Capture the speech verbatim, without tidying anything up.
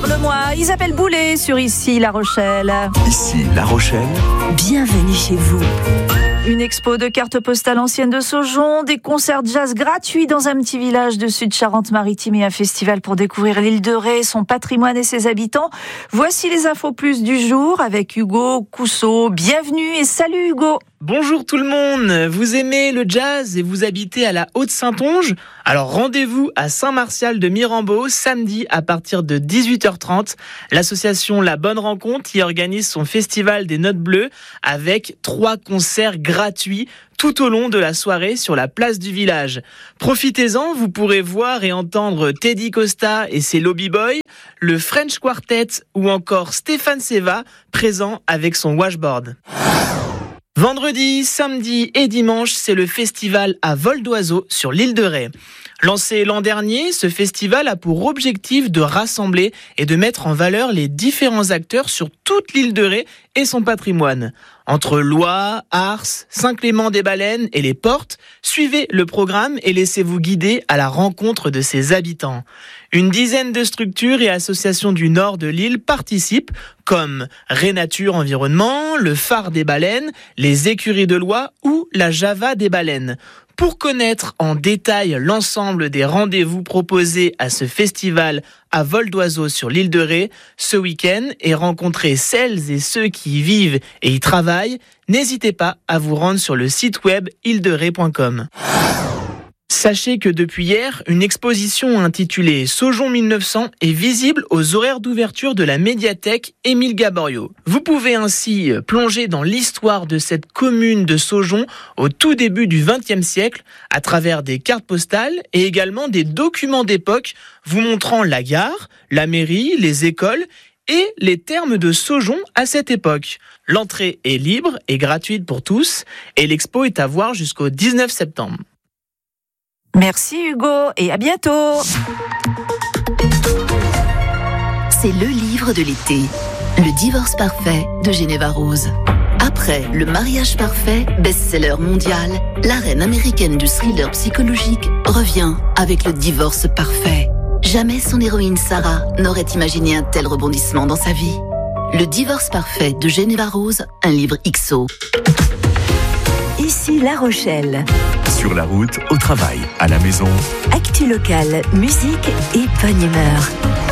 Parle-moi, Isabelle Boulet sur Ici La Rochelle. Ici La Rochelle. Bienvenue chez vous. Une expo de cartes postales anciennes de Saujon, des concerts jazz gratuits dans un petit village de Sud-Charente-Maritime et un festival pour découvrir l'île de Ré, son patrimoine et ses habitants. Voici les infos plus du jour avec Hugo Cousseau. Bienvenue et salut Hugo. Bonjour tout le monde, vous aimez le jazz et vous habitez à la Haute-Saintonge ? Alors rendez-vous à Saint-Martial de Mirambeau samedi à partir de dix-huit heures trente. L'association La Bonne Rencontre y organise son festival des Notes Bleues avec trois concerts gratuits tout au long de la soirée sur la place du village. Profitez-en, vous pourrez voir et entendre Teddy Costa et ses Lobby Boys, le French Quartet ou encore Stéphane Seva présent avec son washboard. Vendredi, samedi et dimanche, c'est le festival à vol d'oiseau sur l'île de Ré. Lancé l'an dernier, ce festival a pour objectif de rassembler et de mettre en valeur les différents acteurs sur toute l'île de Ré et son patrimoine. Entre Loie, Ars, Saint-Clément-des-Baleines et les Portes, suivez le programme et laissez-vous guider à la rencontre de ses habitants. Une dizaine de structures et associations du nord de l'île participent, comme Ré Nature Environnement, le Phare des Baleines, les Écuries de Loie ou la Java des Baleines. Pour connaître en détail l'ensemble des rendez-vous proposés à ce festival à vol d'oiseau sur l'île de Ré ce week-end et rencontrer celles et ceux qui y vivent et y travaillent, n'hésitez pas à vous rendre sur le site web île de ré point com. Sachez que depuis hier, une exposition intitulée Saujon mille neuf cents est visible aux horaires d'ouverture de la médiathèque Émile Gaboriau. Vous pouvez ainsi plonger dans l'histoire de cette commune de Saujon au tout début du vingtième siècle à travers des cartes postales et également des documents d'époque vous montrant la gare, la mairie, les écoles et les termes de Saujon à cette époque. L'entrée est libre et gratuite pour tous et l'expo est à voir jusqu'au dix-neuf septembre. Merci Hugo et à bientôt. C'est le livre de l'été, Le divorce parfait de Geneva Rose. Après Le mariage parfait, best-seller mondial, la reine américaine du thriller psychologique revient avec Le divorce parfait. Jamais son héroïne Sarah n'aurait imaginé un tel rebondissement dans sa vie. Le divorce parfait de Geneva Rose, un livre X O. Ici La Rochelle. Sur la route, au travail, à la maison. Actu locale, musique et bonne humeur.